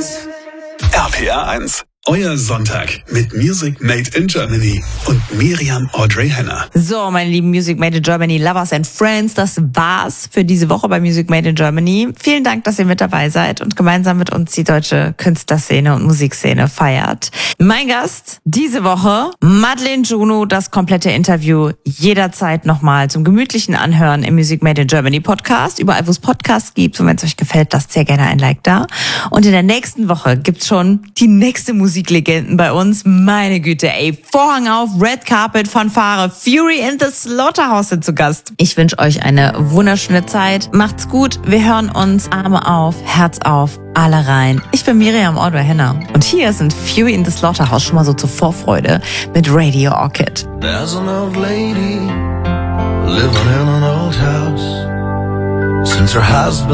RPR 1. Euer Sonntag mit Music Made in Germany und Miriam Audrey Henner. So, meine lieben Music Made in Germany Lovers and Friends, das war's für diese Woche bei Music Made in Germany. Vielen Dank, dass ihr mit dabei seid und gemeinsam mit uns die deutsche Künstlerszene und Musikszene feiert. Mein Gast diese Woche, Madeleine Juno, das komplette Interview jederzeit nochmal zum gemütlichen Anhören im Music Made in Germany Podcast. Überall, wo es Podcasts gibt, und wenn es euch gefällt, lasst sehr gerne ein Like da. Und in der nächsten Woche gibt's schon die nächste Musiklegenden bei uns. Meine Güte, ey. Vorhang auf, Red Carpet, Fanfare, Fury in the Slaughterhouse sind zu Gast. Ich wünsche euch eine wunderschöne Zeit. Macht's gut. Wir hören uns. Arme auf, Herz auf, alle rein. Ich bin Miriam Audrey Henner. Und hier sind Fury in the Slaughterhouse schon mal so zur Vorfreude mit Radio Orchid. There's an old lady living in an old house since her husband